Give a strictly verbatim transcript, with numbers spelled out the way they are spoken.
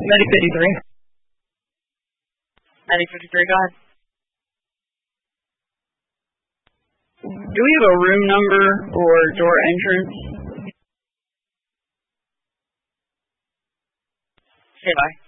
Medic fifty-three. Medic fifty-three, go ahead. Do we have a room number or door entrance? Stand by.